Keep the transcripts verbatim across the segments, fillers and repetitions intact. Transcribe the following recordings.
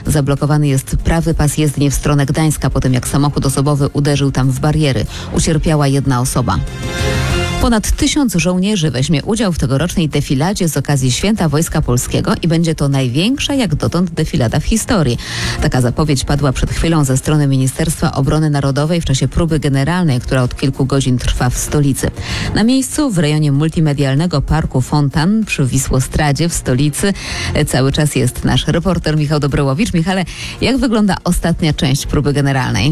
Zablokowany jest prawy pas jezdni w stronę Gdańska po tym, jak samochód osobowy uderzył tam w bariery. Ucierpiała jedna osoba. Ponad tysiąc żołnierzy weźmie udział w tegorocznej defiladzie z okazji Święta Wojska Polskiego i będzie to największa jak dotąd defilada w historii. Taka zapowiedź padła przed chwilą ze strony Ministerstwa Obrony Narodowej w czasie próby generalnej, która od kilku godzin trwa w stolicy. Na miejscu w rejonie multimedialnego Parku Fontan przy Wisłostradzie w stolicy cały czas jest nasz reporter Michał Dobrołowicz. Michale, jak wygląda ostatnia część próby generalnej?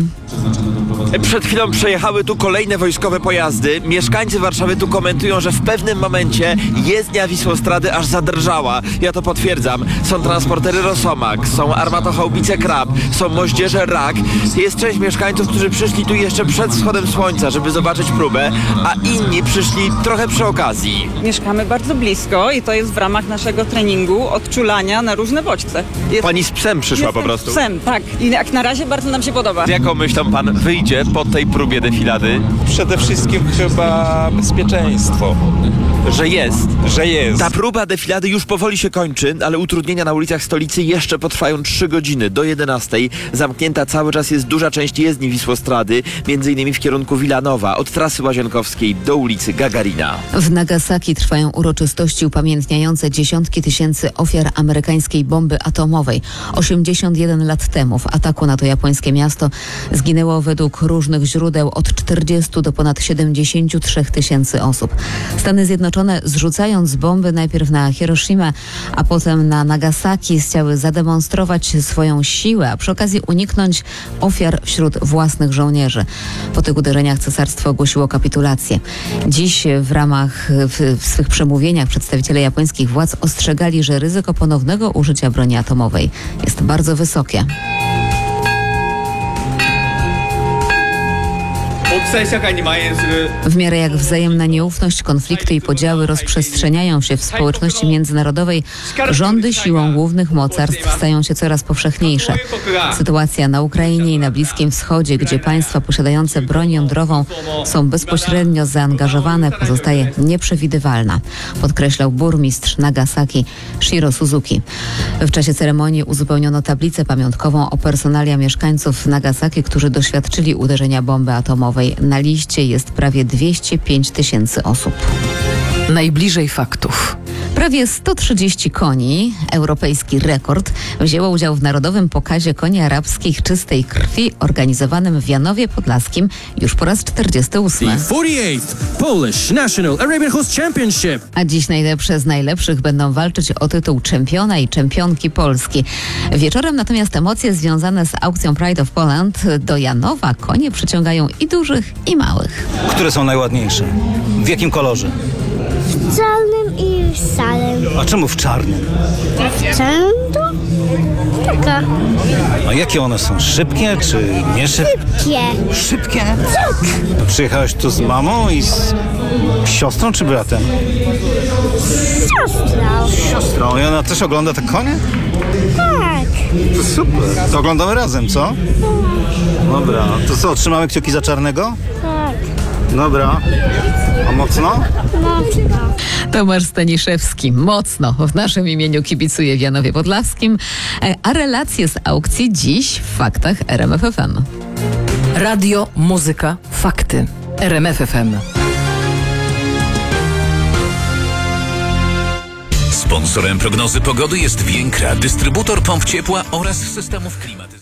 Przed chwilą przejechały tu kolejne wojskowe pojazdy. Mieszkańcy Warszawy tu komentują, że w pewnym momencie jezdnia Wisłostrady aż zadrżała. Ja to potwierdzam. Są transportery Rosomak, są armatochaubice Krab, są moździerze Rak. Jest część mieszkańców, którzy przyszli tu jeszcze przed wschodem słońca, żeby zobaczyć próbę, a inni przyszli trochę przy okazji. Mieszkamy bardzo blisko i to jest w ramach naszego treningu odczulania na różne bodźce. Jest... Pani z psem przyszła po prostu? Z psem, tak. I jak na razie bardzo nam się podoba. Z jaką myślą pan wyjdzie po tej próbie defilady? Przede wszystkim chyba bezpieczeństwo. Że jest. Że jest. Ta próba defilady już powoli się kończy, ale utrudnienia na ulicach stolicy jeszcze potrwają trzy godziny do jedenastej. Zamknięta cały czas jest duża część jezdni Wisłostrady, między innymi w kierunku Wilanowa, od trasy Łazienkowskiej do ulicy Gagarina. W Nagasaki trwają uroczystości upamiętniające dziesiątki tysięcy ofiar amerykańskiej bomby atomowej. osiemdziesiąt jeden lat temu w ataku na to japońskie miasto zginęło według różnych źródeł od czterdziestu do ponad siedemdziesięciu trzech tysięcy osób. Stany Zjednoczone, zrzucając bomby najpierw na Hiroshima, a potem na Nagasaki, chciały zademonstrować swoją siłę, a przy okazji uniknąć ofiar wśród własnych żołnierzy. Po tych uderzeniach cesarstwo ogłosiło kapitulację. Dziś w ramach w, w swych przemówieniach przedstawiciele japońskich władz ostrzegali, że ryzyko ponownego użycia broni atomowej jest bardzo wysokie. W miarę jak wzajemna nieufność, konflikty i podziały rozprzestrzeniają się w społeczności międzynarodowej, rządy siłą głównych mocarstw stają się coraz powszechniejsze. Sytuacja na Ukrainie i na Bliskim Wschodzie, gdzie państwa posiadające broń jądrową są bezpośrednio zaangażowane, pozostaje nieprzewidywalna, podkreślał burmistrz Nagasaki Shiro Suzuki. W czasie ceremonii uzupełniono tablicę pamiątkową o personalia mieszkańców Nagasaki, którzy doświadczyli uderzenia bomby atomowej. Na liście jest prawie dwieście pięć tysięcy osób. Najbliżej faktów. Prawie sto trzydzieści koni, europejski rekord, wzięło udział w Narodowym Pokazie Koni Arabskich Czystej Krwi organizowanym w Janowie Podlaskim już po raz czterdziesty ósmy. The forty-eighth Polish National Arabian Horse Championship. A dziś najlepsze z najlepszych będą walczyć o tytuł czempiona i czempionki Polski. Wieczorem natomiast emocje związane z aukcją Pride of Poland do Janowa konie przyciągają i dużych, i małych. Które są najładniejsze? W jakim kolorze? W czarnym i w szarym. A czemu w czarnym? W czarnym to taka. A jakie one są? Szybkie czy nie szybkie? Szybkie. Szybkie? Tak. Przyjechałeś tu z mamą i z siostrą czy bratem? Siostrą. Siostrą. I ona też ogląda te konie? Tak. To super. To oglądamy razem, co? Dobra. To co, trzymamy kciuki za czarnego? Tak. Dobra. A mocno? Mocno. Tomasz Staniszewski mocno w naszym imieniu kibicuje w Janowie Podlaskim, a relacje z aukcji dziś w faktach R M F F M. Radio, muzyka, fakty. R M F F M. Sponsorem prognozy pogody jest Więkra, dystrybutor pomp ciepła oraz systemów klimatycznych.